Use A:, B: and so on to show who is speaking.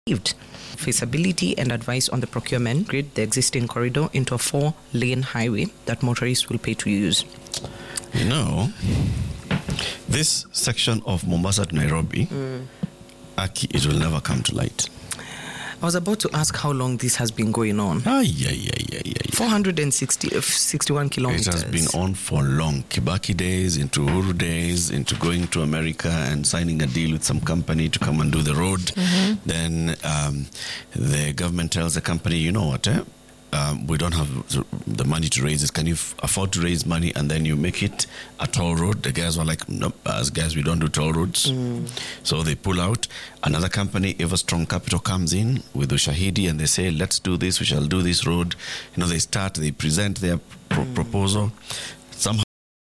A: feasibility and advice on the procurement, grid the existing corridor into a 4-lane highway that motorists will pay to use.
B: You know, this section of Mombasa to Nairobi, Aki, it will never come to light.
A: I was about to ask how long this has been going on. 461 kilometers.
B: It has been on for long. Kibaki days, into Uhuru days, into going to America and signing a deal with some company to come and do the road. Then the government tells the company, you know what, we don't have the money to raise it. Can you afford to raise money? And then you make it a toll road. The guys were like, nope, as guys, we don't do toll roads. So they pull out. Another company, Everstrong Capital, comes in with Ushahidi and they say, let's do this. We shall do this road. You know, they present their proposal.